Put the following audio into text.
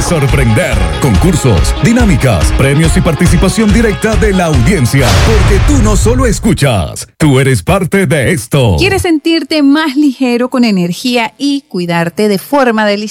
sorprender. Concursos, dinámicas, premios y participación directa de la audiencia. Porque tú no solo escuchas, tú eres parte de esto. ¿Quieres sentirte más ligero, con energía y cuidarte de forma deliciosa?